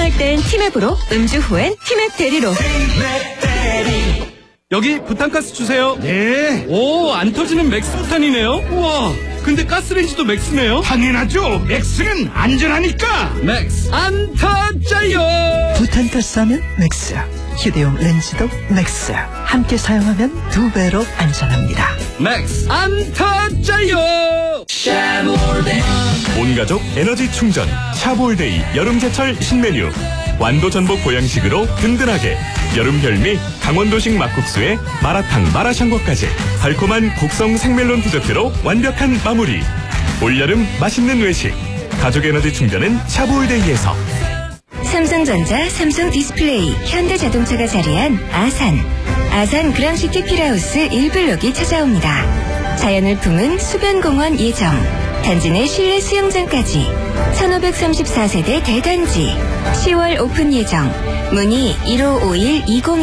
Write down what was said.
운전할 땐 티맵으로, 음주 후엔 티맵 대리로. 여기 부탄가스 주세요. 네. 오, 안 터지는 맥스 부탄이네요. 우와, 근데 가스레인지도 맥스네요. 당연하죠. 맥스는 안전하니까. 맥스 안 터져요. 부탄가스 하면 맥스, 휴대용 렌즈도 맥스. 함께 사용하면 2배로 안전합니다. 맥스 안 터져요. 온가족 에너지 충전 샤볼데이 여름제철 신메뉴. 완도 전복 보양식으로 든든하게. 여름 별미 강원도식 막국수에 마라탕 마라샹궈까지 달콤한 곡성 생멜론 디저트로 완벽한 마무리. 올여름 맛있는 외식. 가족 에너지 충전은 샤볼데이에서. 삼성전자, 삼성디스플레이, 현대자동차가 자리한 아산 그랑시티 필하우스 1블록이 찾아옵니다. 자연을 품은 수변공원 예정, 단지 내 실내 수영장까지 1534세대 대단지 10월 오픈 예정. 문의 1551-20